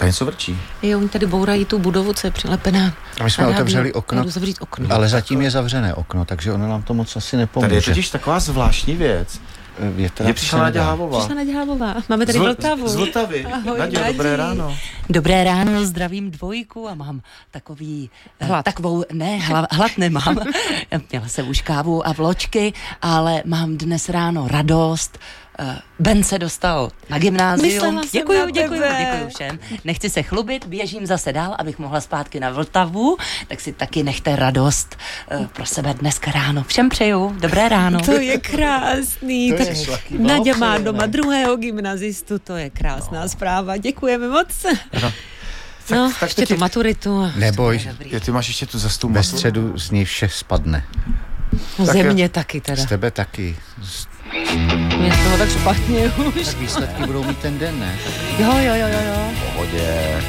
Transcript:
něco vrčí. Jo, oni tady bourají tu budovu, co je přilepená. A my jsme otevřeli okno, okno, ale zatím je zavřené okno, takže ono nám to moc asi nepomůže. Tady je totiž taková zvláštní věc. Je přišla Naďa Hávová. Máme tady Vltavu. Z Vltavy. Naďo, dobré ráno. Dobré ráno, zdravím dvojku a mám hlad nemám. Měla jsem už kávu a vločky, ale mám dnes ráno radost. Ben se dostal na gymnázium. Děkuju všem. Nechci se chlubit, běžím zase dál, abych mohla zpátky na Vltavu, tak si taky nechte radost pro sebe dneska ráno. Všem přeju, dobré ráno. To je krásný. Tak Naďa má doma druhého gymnazistu, to je krásná zpráva. Děkujeme moc. No, tak ještě tu maturitu. Neboj. Ty máš ještě tu zastům. Ve středu z něj vše spadne. Ze mě taky teda. Z tebe taky. Mě z toho tak špatně už. Tak výsledky budou mít ten den, ne? Jo. Pohodě.